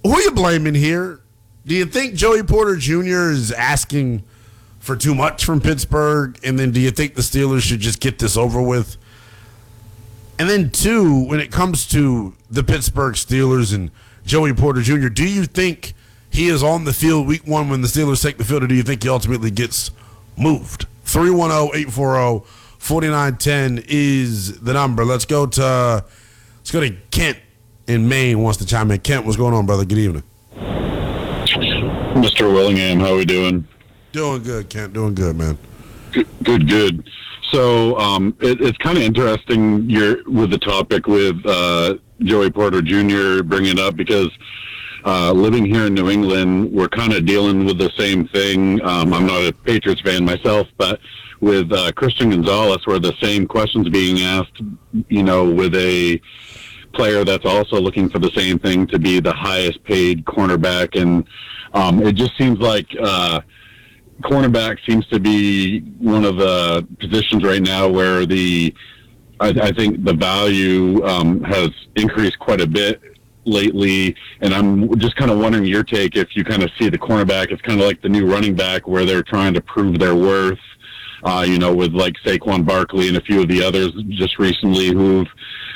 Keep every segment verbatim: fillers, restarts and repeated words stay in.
who are you blaming here? Do you think Joey Porter Junior is asking for too much from Pittsburgh? And then do you think the Steelers should just get this over with? And then, two, when it comes to the Pittsburgh Steelers and Joey Porter Junior, do you think he is on the field week one when the Steelers take the field, or do you think he ultimately gets moved? three one zero, eight four zero, four nine one zero is the number. Let's go to let's go to Kent in Maine wants to chime in. Kent, what's going on, brother? Good evening. Mister Willingham, how are we doing? Doing good, Kent. Doing good, man. Good, good. good. So um, it, it's kind of interesting you're, with the topic with uh, Joey Porter Junior bringing it up because uh, living here in New England, we're kind of dealing with the same thing. Um, I'm not a Patriots fan myself, but with uh, Christian Gonzalez, where the same questions being asked, you know, with a player that's also looking for the same thing to be the highest paid cornerback. And um, it just seems like uh, cornerback seems to be one of the positions right now where the I, I think the value um, has increased quite a bit lately, and I'm just kind of wondering your take if you kind of see the cornerback as kind of like the new running back where they're trying to prove their worth, uh, you know, with like Saquon Barkley and a few of the others just recently who've,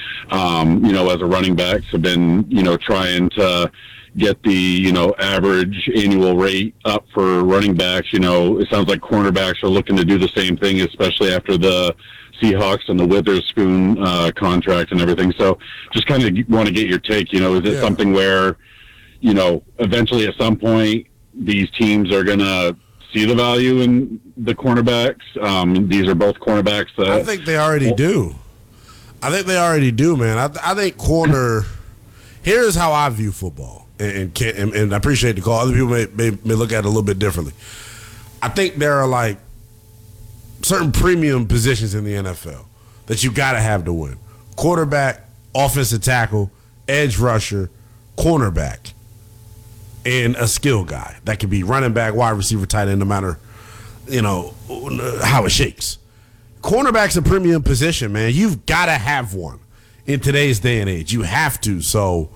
um, you know, as a running backs have been, you know, trying to get the, you know, average annual rate up for running backs. You know, it sounds like cornerbacks are looking to do the same thing, especially after the Seahawks and the Witherspoon uh, contract and everything. So just kind of want to get your take, you know, is it yeah. something where, you know, eventually at some point these teams are going to see the value in the cornerbacks? Um, these are both cornerbacks that I think they already well, do. I think they already do, man. I, I think corner – here's how I view football. And, and and I appreciate the call. Other people may, may may look at it a little bit differently. I think there are like certain premium positions in the N F L that you got to have to win: quarterback, offensive tackle, edge rusher, cornerback, and a skill guy that could be running back, wide receiver, tight end, no matter you know how it shakes. Cornerback's a premium position, man. You've got to have one in today's day and age. You have to. So.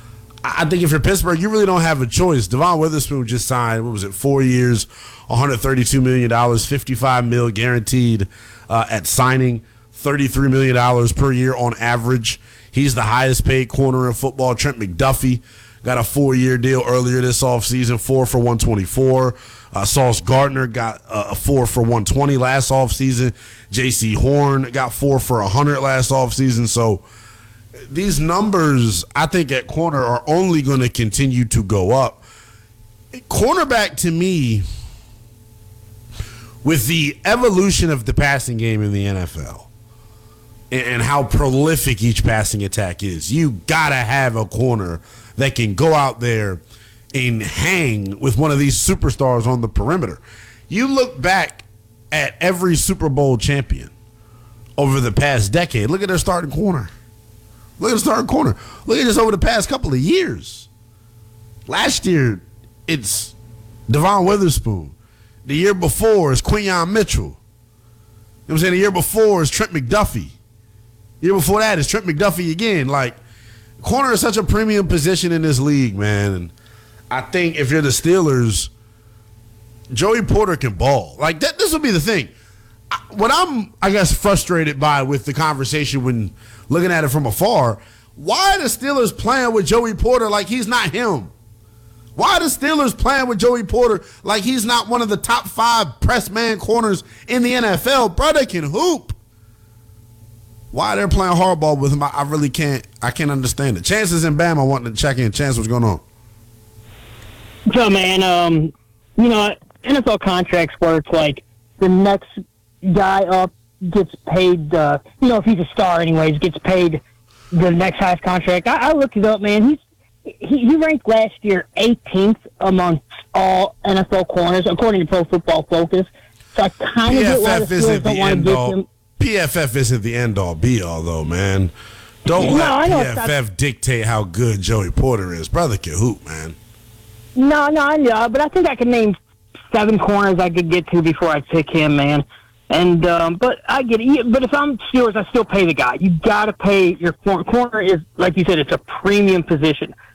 I think if you're Pittsburgh, you really don't have a choice. Devon Witherspoon just signed, what was it, four years, one hundred thirty-two million dollars, fifty-five mil dollars guaranteed uh, at signing, thirty-three million dollars per year on average. He's the highest paid corner in football. Trent McDuffie got a four-year deal earlier this offseason, four for one twenty-four. Uh, Sauce Gardner got uh, a four for one twenty last offseason. J C Horn got four for one hundred last offseason. So, these numbers, I think, at corner are only going to continue to go up. Cornerback, to me, with the evolution of the passing game in the N F L and how prolific each passing attack is, you got to have a corner that can go out there and hang with one of these superstars on the perimeter. You look back at every Super Bowl champion over the past decade. Look at their starting corner. Look at the starting corner. Look at this over the past couple of years. Last year, it's Devon Witherspoon. The year before is Quinyon Mitchell. You know what I'm saying? The year before is Trent McDuffie. The year before that is Trent McDuffie again. Like, corner is such a premium position in this league, man. And I think if you're the Steelers, Joey Porter can ball. Like, that, this will be the thing. I, what I'm, I guess, frustrated by with the conversation when looking at it from afar, why are the Steelers playing with Joey Porter like he's not him? Why are the Steelers playing with Joey Porter like he's not one of the top five press man corners in the N F L? Brother can hoop. Why they're playing hardball with him, I, I really can't I can't understand it. Chances in Bama wanting to check in. Chance, what's going on? So, man, um, you know, N F L contracts work like the next guy up gets paid, uh, you know, if he's a star anyways, gets paid the next highest contract. I, I looked it up, man. He's he, he ranked last year eighteenth amongst all N F L corners, according to Pro Football Focus. So I kind of get why the Steelers don't want to give him. P F F isn't the end-all, be-all, though, man. Don't no, let know, P F F dictate how good Joey Porter is. Brother can hoop, man. No, no, I know, but I think I can name seven corners I could get to before I pick him, man. And um, but I get it. But if I'm Steelers, I still pay the guy. You got to pay your corner. Corner is, like you said, it's a premium position.